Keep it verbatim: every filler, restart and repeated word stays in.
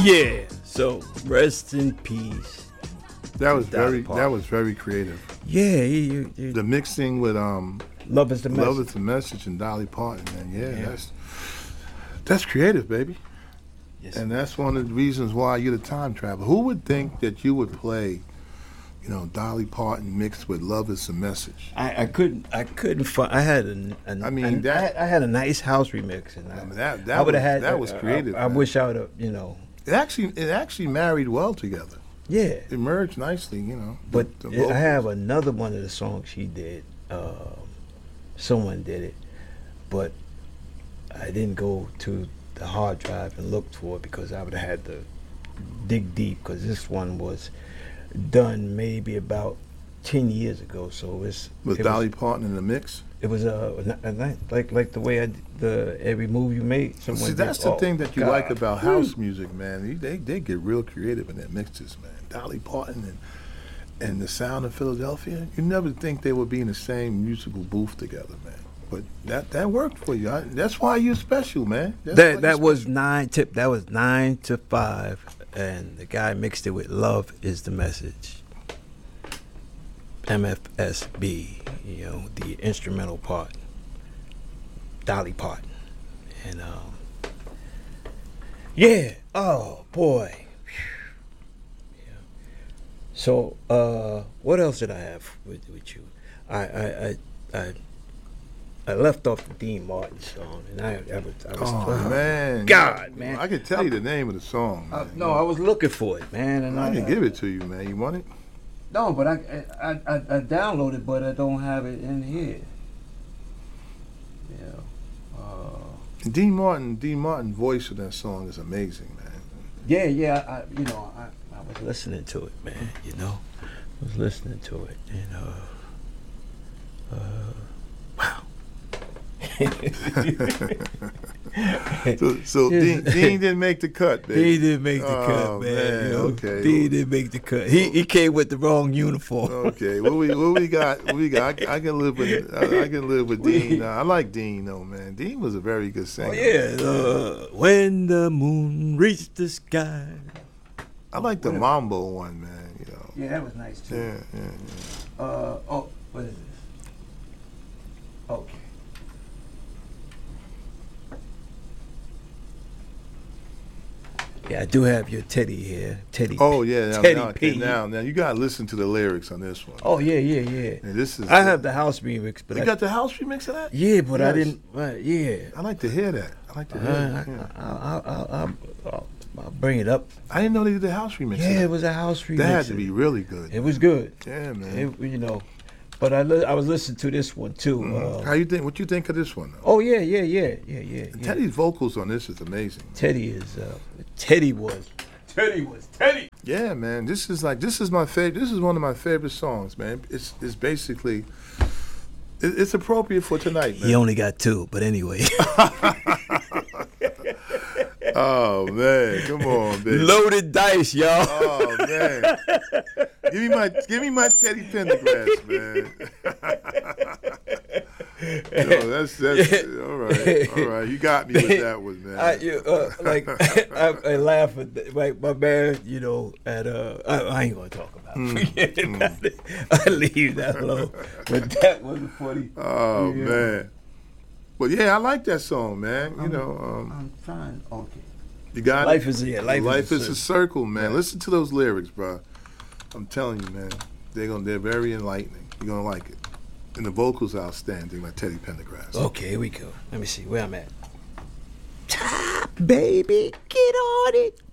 Yeah. So rest in peace. That was Dolly very Parton. that was very creative. Yeah. You, you, The mixing with um love is the message. Love is the Message and Dolly Parton, man. Yeah, Yeah. that's that's creative, baby. Yes. And that's one of the reasons why you're the time traveler. Who would think that you would play, you know, Dolly Parton mixed with Love is the Message? I, I couldn't. I couldn't find. I had a. a I mean, I, that- I had, I had a nice house remix, and I, I mean, that- that I would have was- had. that was I- creative, I, I man. wish I would have. You know. It actually it actually married well together. Yeah. It merged nicely, you know. the- But the it- I vocals. have another one of the songs she did. Um, someone did it, but I didn't go to the hard drive and look for it because I would have had to dig deep. Because this one was done maybe about ten years ago. So it's with it Dolly Was, Parton in the mix. it was a, a, a like like the way I did the every move you made. Someone See, did- that's the oh, thing that you God. like about house music, man. You- They they get real creative in their mixes, man. Dolly Parton and and the sound of Philadelphia. You never think they would be in the same musical booth together, man. But that that worked for you. I, that's why you're special, man. That's why That you're that was special. nine to that was nine to five, and the guy mixed it with "Love Is the Message." M F S B, you know, the instrumental part, Dolly Parton, and um, yeah, oh boy, yeah. So, uh, what else did I have with, with you? I I I. I I left off the Dean Martin song, and I, I was, I was Oh man, God, man. I can tell you the name of the song. Uh, Man. no, I was looking for it, man, and I I, can give it to you, man. You want it? No, but I, I, I, I downloaded, but I don't have it in here. Yeah. Uh, Dean Martin, Dean Martin voice of that song is amazing, man. yeah, yeah. I, you know, I, I was listening to it, man. You know, I was listening to it, and uh, uh, wow. So, so Dean, Dean didn't make the cut, baby. He didn't make the Oh, cut, man. man, you know? okay. Dean didn't make the cut. He he came with the wrong uniform. Okay, what we what we got? What we got? I, I can live with I, I can live with Dean. Uh, I like Dean though, man. Dean was a very good singer. Oh yeah. Uh, when the moon reached the sky. I like the Mambo one, man. You know. Yeah, that was nice too. Yeah, yeah, yeah. Uh oh, what is this? Okay. Yeah, I do have your Teddy here, Teddy. Oh yeah, now, Teddy now, okay, P. now, now you gotta listen to the lyrics on this one. Oh yeah, yeah, yeah. And this is. I have the house remix, but You I, got the house remix of that? yeah, but I Yes. didn't. Uh, yeah, I like to hear that. I like to hear uh, it. Yeah. I, I, I, I, I'll, I'll bring it up. I didn't know they did the house remix. of Yeah, that. it was a house remix. That had to be really good. It was good. Yeah, man. It, you know, but I li- I was listening to this one too. Mhm. Uh, How you think? What you think of this one? Though? oh yeah, yeah, yeah, yeah, yeah. yeah. Teddy's vocals on this is amazing. Teddy is. Uh, Teddy was. Teddy was Teddy. Yeah, man. This is like this is my favorite. This is one of my favorite songs, man. It's it's basically it, it's appropriate for tonight, man. He only got two, but anyway. Oh man, come on, baby. Loaded dice, y'all. Oh man, give me my give me my Teddy Pendergrass, man. No, that's that's all right, all right. You got me with that one, man. I, you, uh, like I, I laugh at the, like my man, you know. At uh, I, I ain't gonna talk about it. Forget about it. I leave that alone. But that was funny. Oh Yeah. man, but yeah, I like that song, man. You I'm- know, um, I'm trying. Okay. you got Life it. is yeah. Life, Life is, is a a circle. circle, man. Listen to those lyrics, bro. I'm telling you, man. They're gonna they're very enlightening. You're gonna like it. And the vocals are outstanding, like Teddy Pendergrass. Okay, here we go. Let me see where I'm at. Top, baby, get on it.